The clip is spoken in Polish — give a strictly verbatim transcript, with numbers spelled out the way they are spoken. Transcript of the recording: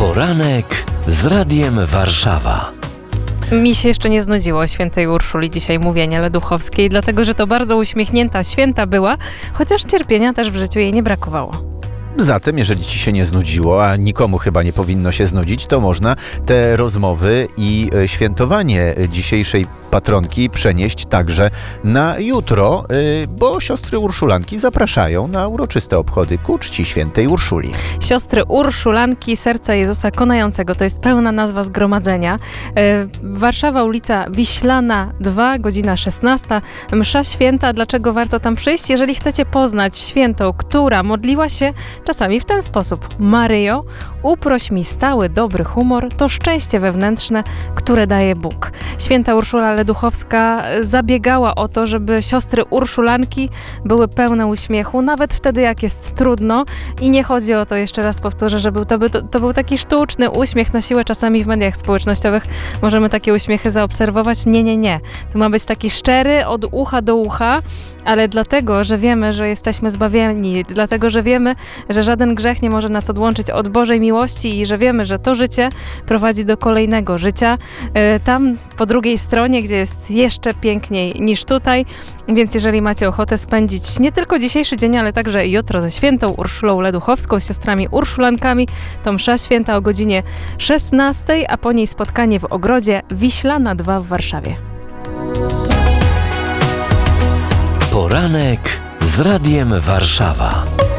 Poranek z Radiem Warszawa. Mi się jeszcze nie znudziło o świętej Urszuli dzisiaj mówienie Leduchowskiej, dlatego że to bardzo uśmiechnięta święta była, chociaż cierpienia też w życiu jej nie brakowało. Zatem, jeżeli ci się nie znudziło, a nikomu chyba nie powinno się znudzić, to można te rozmowy i świętowanie dzisiejszej patronki przenieść także na jutro, bo siostry Urszulanki zapraszają na uroczyste obchody ku czci świętej Urszuli. Siostry Urszulanki Serca Jezusa Konającego, to jest pełna nazwa zgromadzenia. Warszawa, ulica Wiślana dwa, godzina szesnasta. Msza święta. Dlaczego warto tam przyjść? Jeżeli chcecie poznać świętą, która modliła się czasami w ten sposób: Maryjo, uproś mi stały dobry humor, to szczęście wewnętrzne, które daje Bóg. Święta Urszula Leduchowska zabiegała o to, żeby siostry Urszulanki były pełne uśmiechu, nawet wtedy, jak jest trudno. I nie chodzi o to, jeszcze raz powtórzę, że był to, by, to, to był taki sztuczny uśmiech na siłę. Czasami w mediach społecznościowych możemy takie uśmiechy zaobserwować. Nie, nie, nie. To ma być taki szczery, od ucha do ucha, ale dlatego, że wiemy, że jesteśmy zbawieni, dlatego, że wiemy, że żaden grzech nie może nas odłączyć od Bożej miłości i że wiemy, że to życie prowadzi do kolejnego życia. Tam po drugiej stronie, gdzie jest jeszcze piękniej niż tutaj, więc jeżeli macie ochotę spędzić nie tylko dzisiejszy dzień, ale także jutro ze świętą Urszulą Leduchowską, z siostrami Urszulankami, to msza święta o godzinie szesnastej, a po niej spotkanie w ogrodzie Wiślana dwa w Warszawie. Poranek z Radiem Warszawa.